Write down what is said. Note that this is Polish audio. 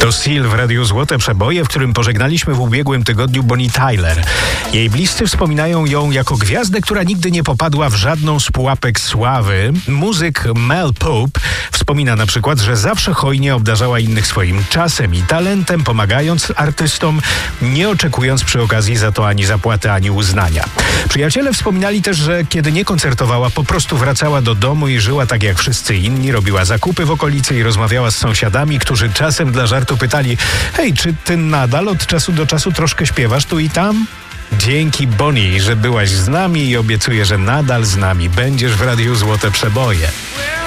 To Seal w Radiu Złote Przeboje, w którym pożegnaliśmy w ubiegłym tygodniu Bonnie Tyler. Jej bliscy wspominają ją jako gwiazdę, która nigdy nie popadła w żadną z pułapek sławy. Muzyk Mel Pope wspomina na przykład, że zawsze hojnie obdarzała innych swoim czasem i talentem, pomagając artystom, nie oczekując przy okazji za to ani zapłaty, ani uznania. Przyjaciele wspominali też, że kiedy nie koncertowała, po prostu wracała do domu i żyła tak jak wszyscy inni, robiła zakupy w okolicy i rozmawiała z sąsiadami, którzy czasem dla żartu pytali: hej, czy ty nadal od czasu do czasu troszkę śpiewasz tu i tam? Dzięki Bonnie, że byłaś z nami i obiecuję, że nadal z nami będziesz w Radiu Złote Przeboje.